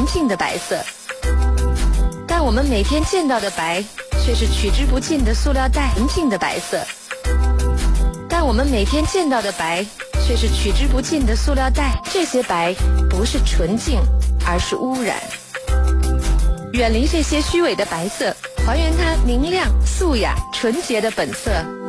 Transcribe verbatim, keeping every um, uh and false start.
净的白色。但我们每天见到的白，却是取之不尽的塑料袋。纯净的白色。但我们每天见到的白，却是取之不尽的塑料袋。这些白不是纯净，而是污染。远离这些虚伪的白色，还原它明亮、素雅、纯洁的本色。